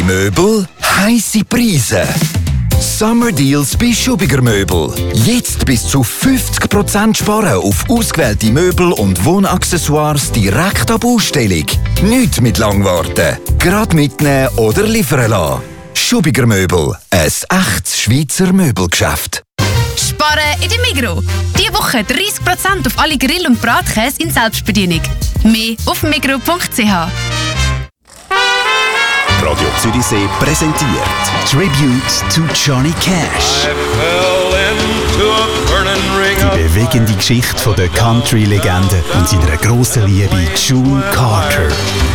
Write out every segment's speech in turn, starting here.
Möbel, heisse Preise. Summer Deals bei Schubiger Möbel. Jetzt bis zu 50% sparen auf ausgewählte Möbel und Wohnaccessoires direkt ab Ausstellung. Nicht mit Langwarten. Gerade mitnehmen oder liefern lassen. Schubiger Möbel. Ein echtes Schweizer Möbelgeschäft. Sparen in der Migros. Diese Woche 30% auf alle Grill- und Bratkäse in Selbstbedienung. Mehr auf migros.ch. Radio Zürichsee präsentiert Tribute to Johnny Cash. Die bewegende Geschichte von der Country-Legende und seiner grossen Liebe June Carter.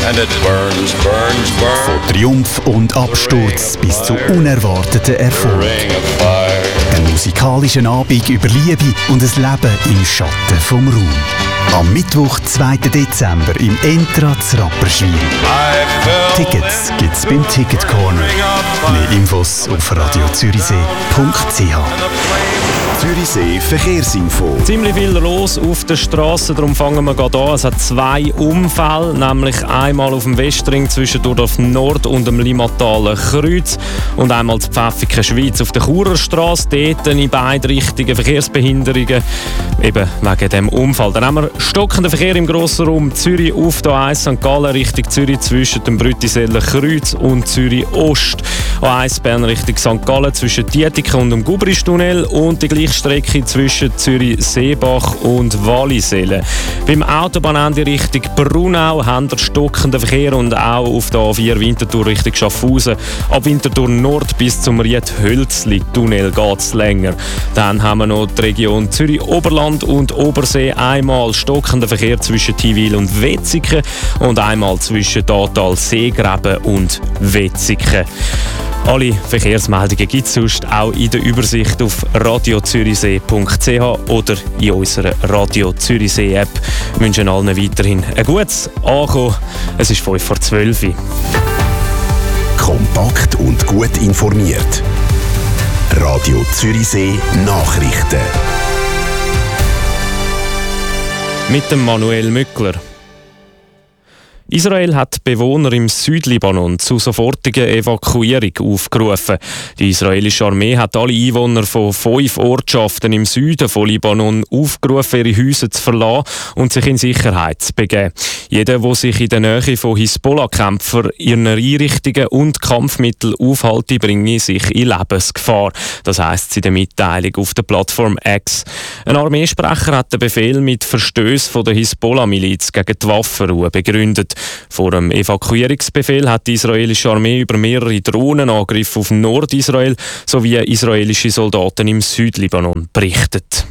Von Triumph und Absturz bis zu unerwarteten Erfolg. Ein musikalischer Abend über Liebe und ein Leben im Schatten vom Ruhm. Am Mittwoch, 2. Dezember im Entra zu Rapperswil. Tickets gibt's beim Ticket Corner. Mehr Infos auf radiozürichsee.ch. Zürichsee Verkehrsinfo. Ziemlich viel los auf der Straße, darum fangen wir gerade an. Es hat 2 Unfälle, nämlich einmal auf dem Westring zwischen Dordorf Nord und dem Limmataler Kreuz und einmal die Pfäffiken Schweiz auf der Churer Straße. Dort in beide Richtungen Verkehrsbehinderungen, eben wegen dem Unfall. Dann haben wir stockenden Verkehr im grossen Raum Zürich auf der A1 St. Gallen Richtung Zürich zwischen dem Brütiseller Kreuz und Zürich Ost. A1 Bern Richtung St. Gallen zwischen Dietiken und dem Gubristunnel und die gleiche Strecke zwischen Zürich-Seebach und Wallisellen. Beim Autobahnende Richtung Brunau haben wir stockenden Verkehr und auch auf der A4 Winterthur Richtung Schaffhausen. Ab Winterthur Nord bis zum Ried-Hölzli-Tunnel geht es länger. Dann haben wir noch die Region Zürich-Oberland und Obersee. Einmal stockender Verkehr zwischen Tiwil und Wetzikon und einmal zwischen Tatal, Seegraben und Wetzikon. Alle Verkehrsmeldungen gibt es sonst auch in der Übersicht auf radiozürichsee.ch oder in unserer Radio Zürichsee App. Wir wünschen allen weiterhin ein gutes Ankommen. Es ist 11:05. Kompakt und gut informiert. Radio Zürichsee Nachrichten. Mit dem Manuel Mückler. Israel hat Bewohner im Südlibanon zu sofortiger Evakuierung aufgerufen. Die israelische Armee hat alle Einwohner von 5 Ortschaften im Süden von Libanon aufgerufen, ihre Häuser zu verlassen und sich in Sicherheit zu begeben. Jeder, der sich in der Nähe von Hisbollah-Kämpfern, ihren Einrichtungen und Kampfmitteln aufhalte, bringe sich in Lebensgefahr. Das heisst es in der Mitteilung auf der Plattform X. Ein Armeesprecher hat den Befehl mit Verstößen von der Hisbollah-Miliz gegen die Waffenruhe begründet. Vor dem Evakuierungsbefehl hat die israelische Armee über mehrere Drohnenangriffe auf Nordisrael sowie israelische Soldaten im Südlibanon berichtet.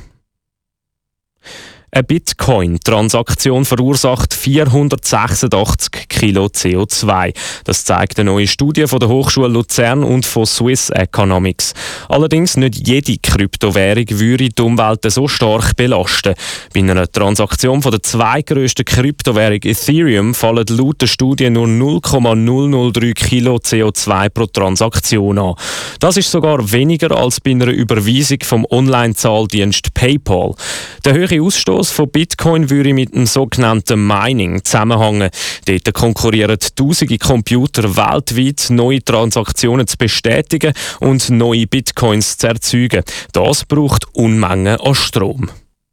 Eine Bitcoin-Transaktion verursacht 486 Kilo CO2. Das zeigt eine neue Studie von der Hochschule Luzern und von Swiss Economics. Allerdings nicht jede Kryptowährung würde die Umwelt so stark belasten. Bei einer Transaktion von der zweitgrössten Kryptowährung Ethereum fallen laut der Studie nur 0,003 Kilo CO2 pro Transaktion an. Das ist sogar weniger als bei einer Überweisung vom Online-Zahldienst PayPal. Der höhere Ausstoß von Bitcoin würde mit dem sogenannten Mining zusammenhängen. Dort konkurrieren tausende Computer weltweit, neue Transaktionen zu bestätigen und neue Bitcoins zu erzeugen. Das braucht Unmengen an Strom.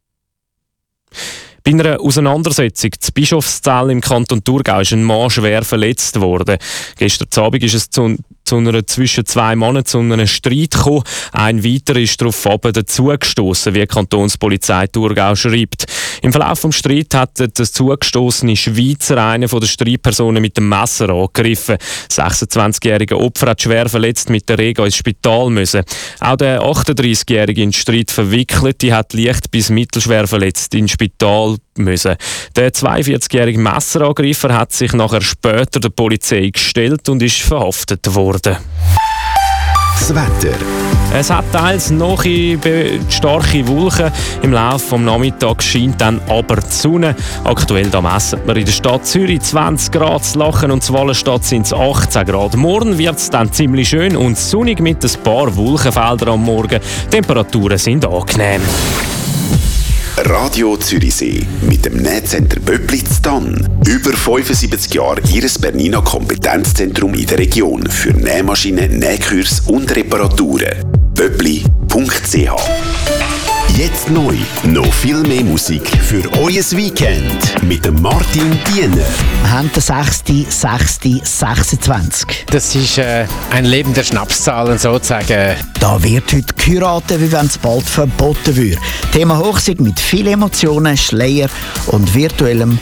Bei einer Auseinandersetzung zu Bischofszell im Kanton Thurgau ist ein Mann schwer verletzt worden. Gestern Abend ist es zu einer zwischen 2 Männern zu einem Streit gekommen. Ein weiterer ist daraufhin dazugestossen, wie die Kantonspolizei Thurgau schreibt. Im Verlauf des Streits hat der zugestossene Schweizer eine der Streitpersonen mit dem Messer angegriffen. Das 26-jährige Opfer hat schwer verletzt mit der Rega ins Spital müssen. Auch der 38-jährige in den Streit verwickelte hat leicht bis mittelschwer verletzt ins Spital müssen. Der 42-jährige Messerangreifer hat sich nachher später der Polizei gestellt und ist verhaftet worden. Das Wetter. Es hat teils noch starke Wolken. Im Laufe des Nachmittags scheint dann aber die Sonne. Aktuell da messen wir in der Stadt Zürich 20 Grad, zu Lachen und zu Wallenstadt sind es 18 Grad. Morgen wird es dann ziemlich schön und sonnig mit ein paar Wolkenfeldern am Morgen. Die Temperaturen sind angenehm. Radio Zürichsee mit dem Nähcenter Böppli zu Thann. Über 75 Jahre Ihres Bernina Kompetenzzentrum in der Region für Nähmaschinen, Nähkurs und Reparaturen. Böppli.ch. Jetzt neu, noch viel mehr Musik für euer Weekend mit dem Martin Diener. Wir haben den 6.6.26. Das ist ein Leben der Schnapszahlen sozusagen. Da wird heute geheiratet, wie wenn es bald verboten würde. Thema Hochzeit mit vielen Emotionen, Schleier und virtuellem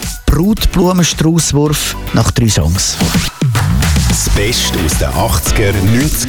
Brutblumenstraußwurf nach 3 Songs. Das Beste aus den 80er, 90er